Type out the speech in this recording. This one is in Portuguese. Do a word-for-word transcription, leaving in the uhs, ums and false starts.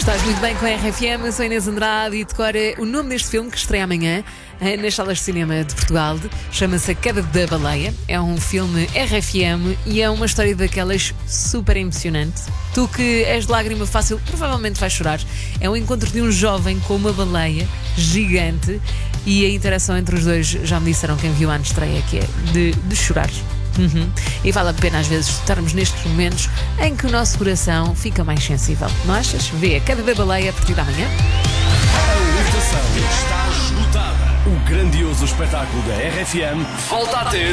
Estás muito bem com a R F M, eu sou a Inês Andrade e decora o nome deste filme que estreia amanhã nas salas de cinema de Portugal. Chama-se A Queda da Baleia. É um filme R F M e é uma história daquelas super emocionante. Tu que és de lágrima fácil, provavelmente vais chorar. É um encontro de um jovem com uma baleia gigante e a interação entre os dois, já me disseram quem viu a estreia, que é de, de chorar. Uhum. E vale a pena às vezes estarmos nestes momentos em que o nosso coração fica mais sensível. Não achas? Vê A Queda da Baleia a partir de amanhã. A lotação está esgotada. O grandioso espetáculo da R F M volta a ter